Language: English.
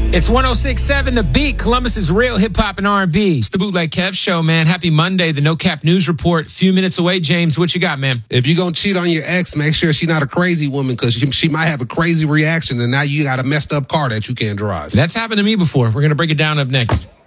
It's 106.7 The Beat, Columbus's real hip-hop and R&B. It's the Bootleg Kev Show, man. Happy Monday, the No Cap News Report. Few minutes away, James. What you got, man? If you're going to cheat on your ex, make sure she's not a crazy woman because she might have a crazy reaction and now you got a messed up car that you can't drive. That's happened to me before. We're going to break it down up next.